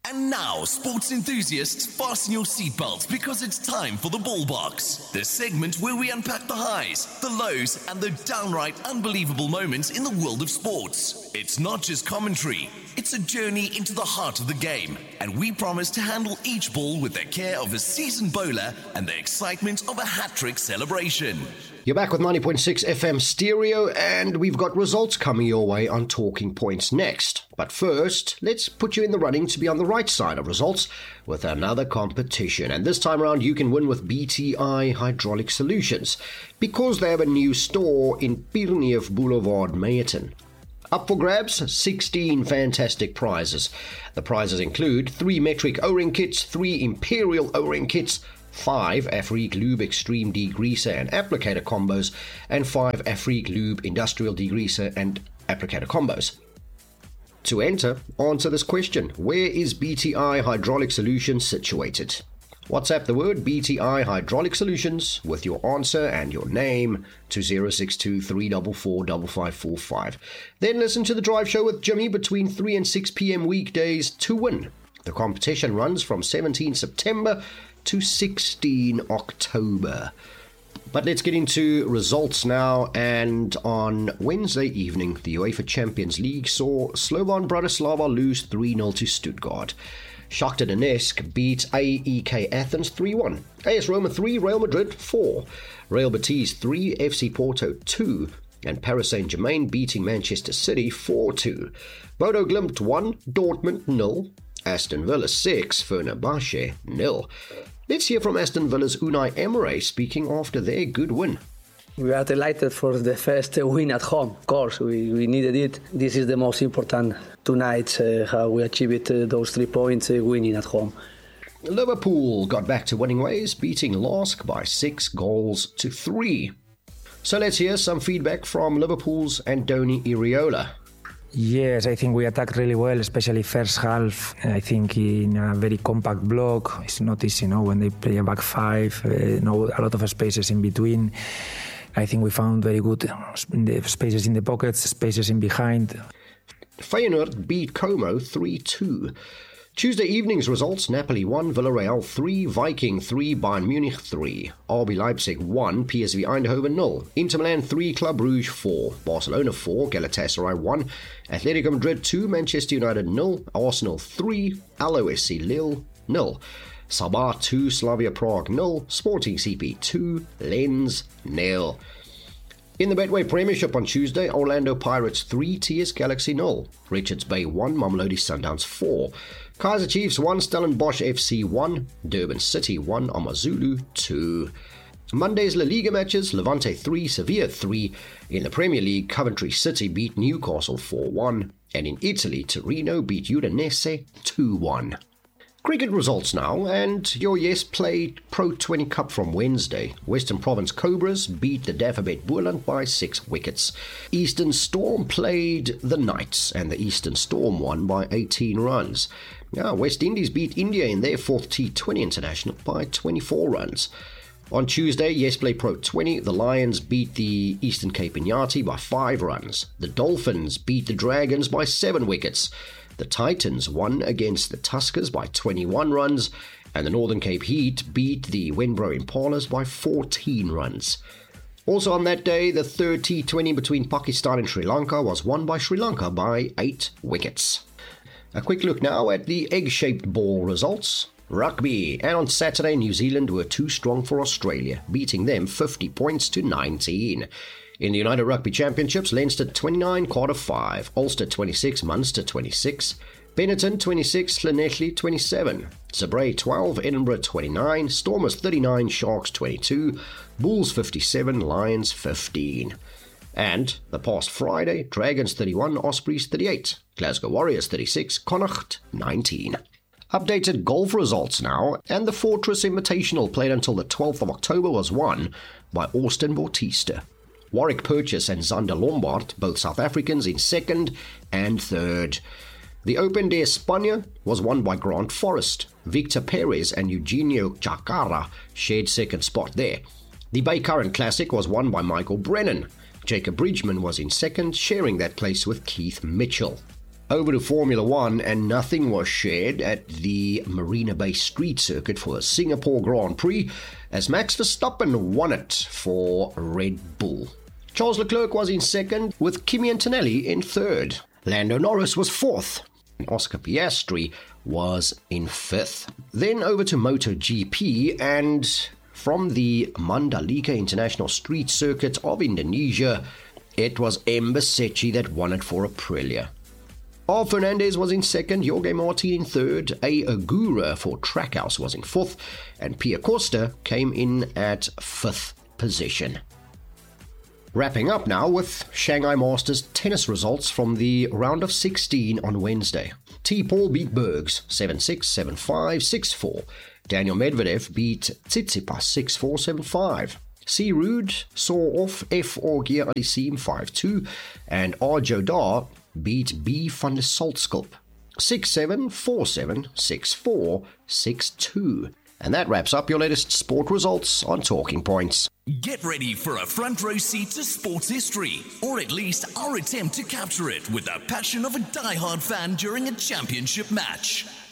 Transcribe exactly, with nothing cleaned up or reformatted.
And now, sports enthusiasts, fasten your seatbelts because it's time for the Ball Box, the segment where we unpack the highs, the lows, and the downright unbelievable moments in the world of sports. It's not just commentary, it's a journey into the heart of the game, and we promise to handle each ball with the care of a seasoned bowler and the excitement of a hat-trick celebration. You're back with ninety point six F M Stereo, and we've got results coming your way on Talking Points next. But first, let's put you in the running to be on the right side of results with another competition. And this time around, you can win with B T I Hydraulic Solutions because they have a new store in Pierneef Boulevard, Meyerton. Up for grabs, sixteen fantastic prizes. The prizes include three metric O-ring kits, three Imperial O-ring kits, five Afrique Lube Extreme Degreaser and Applicator combos, and five Afrique Lube Industrial Degreaser and Applicator combos. To enter, answer this question: where is B T I Hydraulic Solutions situated? WhatsApp the word B T I Hydraulic Solutions with your answer and your name to zero six two three four four five five four five. Then listen to the Drive Show with Jimmy between three and six p.m. weekdays to win. The competition runs from seventeenth September to sixteenth October. But let's get into results now. And on Wednesday evening, the UEFA Champions League saw Slovan Bratislava lose three nil to Stuttgart. Shakhtar Donetsk beat A E K Athens three one. A S Roma three, Real Madrid four. Real Betis three, F C Porto two. And Paris Saint-Germain beating Manchester City four two. Bodo Glimt one, Dortmund nil. Aston Villa six, Fenerbahce nil. Let's hear from Aston Villa's Unai Emery speaking after their good win. We are delighted for the first win at home. Of course, we, we needed it. This is the most important tonight, uh, how we achieved uh, those three points uh, winning at home. Liverpool got back to winning ways, beating Lask by six goals to three. So let's hear some feedback from Liverpool's Andoni Iraola. Yes, I think we attacked really well, especially first half. I think in a very compact block. It's not easy, you know, when they play a back five, uh, you know, a lot of spaces in between. I think we found very good spaces in the pockets, spaces in behind. Feyenoord beat Como three two. Tuesday evening's results: Napoli one, Villarreal three, Viking three, Bayern Munich three, R B Leipzig one, P S V Eindhoven nil, Inter Milan three, Club Brugge four, Barcelona four, Galatasaray one, Atletico Madrid two, Manchester United nil, Arsenal three, L O S C Lille nil, Sabah two, Slavia Prague nil, Sporting C P two, Lens nil. In the Betway Premiership on Tuesday, Orlando Pirates three, T S Galaxy nil, Richards Bay one, Mamelodi Sundowns four, Kaizer Chiefs one, Stellenbosch F C one, Durban City one, Amazulu two. Monday's La Liga matches: Levante three, Sevilla three. In the Premier League, Coventry City beat Newcastle four one, and in Italy, Torino beat Udinese two one. Cricket results now, and your Yes Play Pro twenty Cup from Wednesday. Western Province Cobras beat the Dafabet Boerland by six wickets. Eastern Storm played the Knights, and the Eastern Storm won by eighteen runs. Now, West Indies beat India in their fourth T twenty International by twenty-four runs. On Tuesday, Yes Play Pro twenty, the Lions beat the Eastern Cape Inyati by five runs. The Dolphins beat the Dragons by seven wickets. The Titans won against the Tuskers by twenty-one runs, and the Northern Cape Heat beat the Wenbro Impalas by fourteen runs. Also on that day, the third T twenty between Pakistan and Sri Lanka was won by Sri Lanka by eight wickets. A quick look now at the egg-shaped ball results. Rugby, and on Saturday, New Zealand were too strong for Australia, beating them fifty points to nineteen. In the United Rugby Championships, Leinster twenty-nine, Cardiff five, Ulster twenty-six, Munster twenty-six, Benetton twenty-six, Llanelli twenty-seven, Zabray twelve, Edinburgh twenty-nine, Stormers thirty-nine, Sharks twenty-two, Bulls fifty-seven, Lions fifteen. And the past Friday, Dragons thirty-one, Ospreys thirty-eight, Glasgow Warriors thirty-six, Connacht nineteen. Updated golf results now, and the Fortress Invitational played until the twelfth of October was won by Austin Bautista. Warwick Purchase and Zander Lombard, both South Africans, in second and third. The Open de España was won by Grant Forrest. Victor Perez and Eugenio Chacarra shared second spot there. The Bay Current Classic was won by Michael Brennan. Jacob Bridgman was in second, sharing that place with Keith Mitchell. Over to Formula One, and nothing was shared at the Marina Bay Street Circuit for the Singapore Grand Prix, as Max Verstappen won it for Red Bull. Charles Leclerc was in second, with Kimi Antonelli in third. Lando Norris was fourth, and Oscar Piastri was in fifth. Then over to MotoGP, and from the Mandalika International Street Circuit of Indonesia, it was M. Besetti that won it for Aprilia. R. Fernandez was in second, Jorge Martin in third, A. Agura for Trackhouse was in fourth, and Pia Costa came in at fifth position. Wrapping up now with Shanghai Masters tennis results from the round of sixteen on Wednesday. T. Paul beat Bergs seven six, seven five, six four. Daniel Medvedev beat Tsitsipas six four, seven five. C. Ruud saw off F. Auger Aliassime five two, and R. Jodar beat B. van der Salzkulp six seven, four seven, six four, six two. And that wraps up your latest sport results on Talking Points. Get ready for a front row seat to sports history, or at least our attempt to capture it with the passion of a die-hard fan during a championship match.